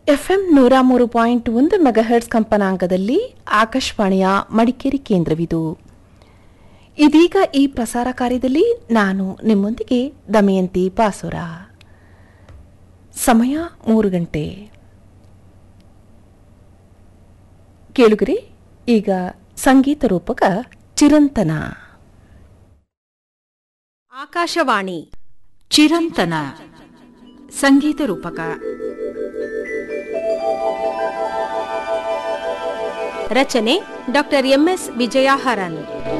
FM 103.1 ಮೆಗಾಹೆರ್ಟ್ಸ್ ಕಂಪನಾಂಕದಲ್ಲಿ ಆಕಾಶವಾಣಿಯ ಮಡಿಕೇರಿ ಕೇಂದ್ರವಿದು. ಇದೀಗ ಈ ಪ್ರಸಾರ ಕಾರ್ಯದಲ್ಲಿ ನಾನು ನಿಮ್ಮೊಂದಿಗೆ ದಮಯಂತಿ ಪಾಸುರ. ಸಮಯ 3 ಗಂಟೆ. ಕೇಳುಗರೆ, ಈಗ ಸಂಗೀತ ರೂಪಕ ಚಿರಂತನ. ಆಕಾಶವಾಣಿ ಚಿರಂತನ ಸಂಗೀತ ರೂಪಕ. ರಚನೆ ಡಾಕ್ಟರ್ ಎಂಎಸ್ ವಿಜಯಾಹರನ್.